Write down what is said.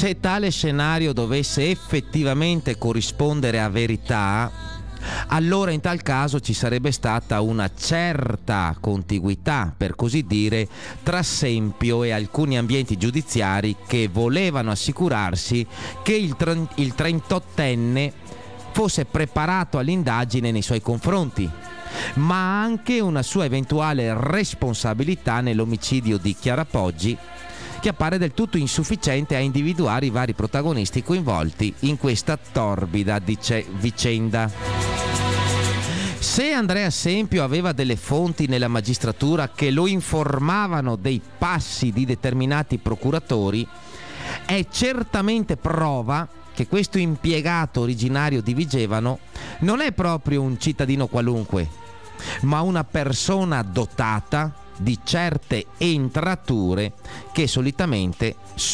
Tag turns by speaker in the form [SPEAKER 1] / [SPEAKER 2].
[SPEAKER 1] Se tale scenario dovesse effettivamente corrispondere a verità, allora in tal caso ci sarebbe stata una certa contiguità, per così dire, tra Sempio e alcuni ambienti giudiziari che volevano assicurarsi che il 38enne fosse preparato all'indagine nei suoi confronti, ma anche una sua eventuale responsabilità nell'omicidio di Chiara Poggi, che appare del tutto insufficiente a individuare i vari protagonisti coinvolti in questa torbida vicenda. Se Andrea Sempio aveva delle fonti nella magistratura che lo informavano dei passi di determinati procuratori, è certamente prova che questo impiegato originario di Vigevano non è proprio un cittadino qualunque, ma una persona dotata di certe entrature che solitamente